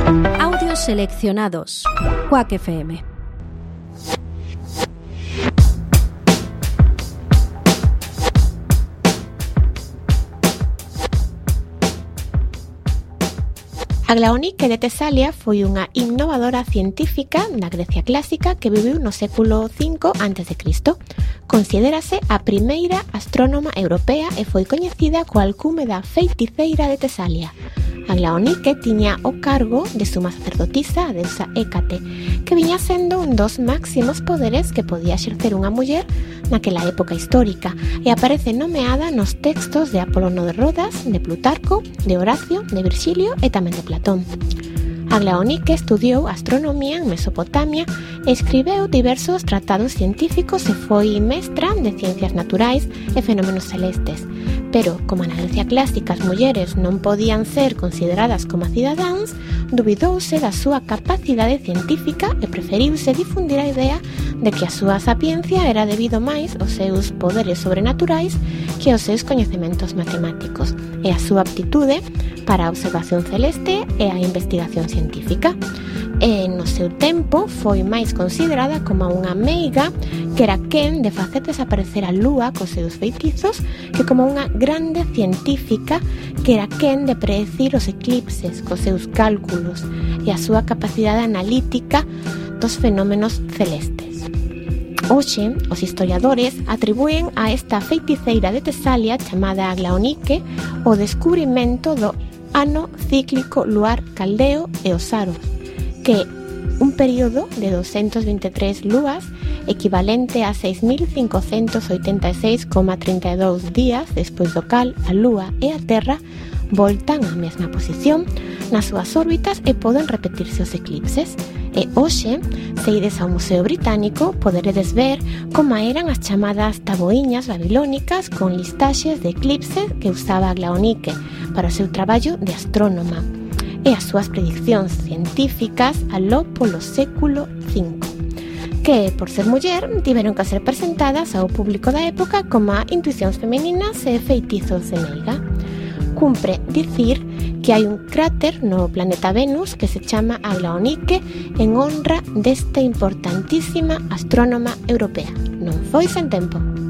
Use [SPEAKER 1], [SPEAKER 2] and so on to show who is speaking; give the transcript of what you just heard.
[SPEAKER 1] Audios seleccionados. Quack FM.
[SPEAKER 2] Aglaonike de Tesalia foi unha innovadora científica da Grecia clásica que viviu no século V a.C. Considérase a primeira astrónoma europea e foi coñecida coa alcume da feiticeira de Tesalia. Aglaonike tiña o cargo de suma sacerdotisa a deusa Hécate, que viña sendo un dos máximos poderes que podía exercer unha muller naquela época histórica e aparece nomeada nos textos de Apolono de Rodas, de Plutarco, de Horacio, de Virgilio e tamén de Platón. Aglaonike estudiou astronomía en Mesopotamia e escribeu diversos tratados científicos e foi mestra de ciencias naturais e fenómenos celestes. Pero, como na Grecia clásica as mulleres non podían ser consideradas como cidadáns, dubidouse da súa capacidade científica e preferiuse difundir a idea de que a súa sapiencia era debido máis aos seus poderes sobrenaturais que aos seus coñecementos matemáticos e a súa aptitude para a observación celeste e a investigación científica. E no seu tempo foi máis considerada como unha meiga que era quen de facer desaparecer a lúa cos seus feitizos que como unha grande científica que era quen de predecir os eclipses cos seus cálculos e a súa capacidade analítica dos fenómenos celestes. Hoxe, os historiadores atribúen a esta feiticeira de Tesalia chamada Aglaonike o descubrimento do ano cíclico luar caldeo e os aros, que un período de 223 lúas, equivalente a 6.586,32 días despois do cal a Lúa e a Terra voltan á mesma posición nas súas órbitas e poden repetirse os eclipses. E hoxe, se ides ao Museo Británico, poderedes ver como eran as chamadas taboiñas babilónicas con listaxes de eclipses que usaba Aglaonike para o seu traballo de astrónoma e as súas prediccións científicas aló polo século V, que, por ser muller, tiveron que ser presentadas ao público da época como a intuicións femininas e feitizos de meiga. Cumpre dicir que hai un cráter no planeta Venus que se chama Aglaonike en honra desta importantísima astrónoma europea. Non foi sen tempo.